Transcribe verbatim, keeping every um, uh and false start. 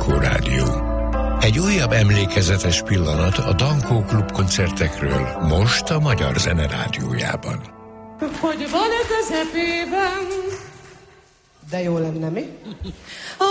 Dankó Rádió. Egy újabb emlékezetes pillanat a Dankó Klub koncertekről most a Magyar Zene Rádiójában. Hogy van-e közepében? De jó lenne, mi?